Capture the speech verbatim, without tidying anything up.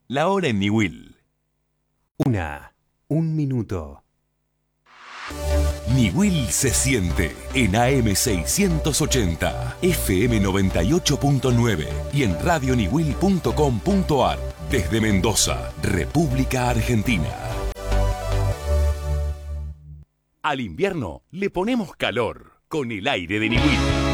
La hora en Niwil. Una, un minuto. Niwil se siente en A M seiscientos ochenta, F M noventa y ocho punto nueve y en radio niwil punto com punto ar desde Mendoza, República Argentina. Al invierno le ponemos calor con el aire de Niwil.